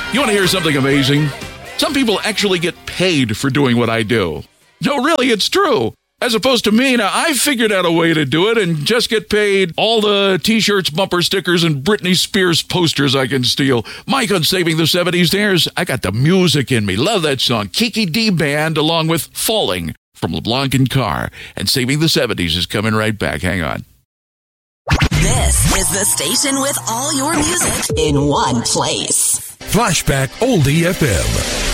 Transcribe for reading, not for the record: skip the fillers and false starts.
You want to hear something amazing? Some people actually get paid for doing what I do. No, really, it's true. As opposed to me, now I've figured out a way to do it and just get paid all the t-shirts, bumper stickers, and Britney Spears posters I can steal. Mike on Saving the 70s, I got the music in me. Love that song. Kiki D Band along with Falling from LeBlanc and Carr. And Saving the 70s is coming right back. Hang on. This is the station with all your music in one place. Flashback Oldie FM.